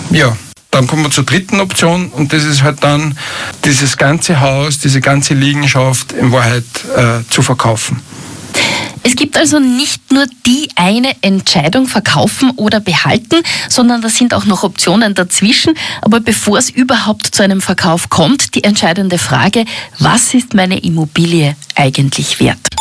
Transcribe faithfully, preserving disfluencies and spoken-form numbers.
Ja, dann kommen wir zur dritten Option und das ist halt dann dieses ganze Haus, diese ganze Liegenschaft in Wahrheit äh, zu verkaufen. Es gibt also nicht nur die eine Entscheidung, verkaufen oder behalten, sondern da sind auch noch Optionen dazwischen. Aber bevor es überhaupt zu einem Verkauf kommt, die entscheidende Frage, was ist meine Immobilie eigentlich wert?